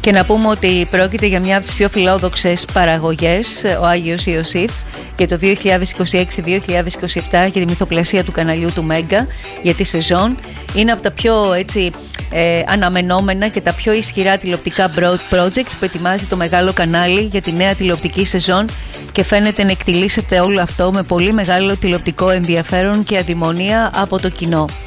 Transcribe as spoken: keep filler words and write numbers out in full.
Και να πούμε ότι πρόκειται για μια από τις πιο φιλόδοξες παραγωγές, ο Άγιος Ιωσήφ, για το δύο χιλιάδες είκοσι έξι δύο χιλιάδες είκοσι επτά, για τη μυθοπλασία του καναλιού του Μέγκα για τη σεζόν. Είναι από τα πιο έτσι, ε, αναμενόμενα και τα πιο ισχυρά τηλεοπτικά project που ετοιμάζει το μεγάλο κανάλι για τη νέα τηλεοπτική σεζόν, και φαίνεται να εκτιλήσεται όλο αυτό με πολύ μεγάλο τηλεοπτικό ενδιαφέρον και αδημονία από το κοινό.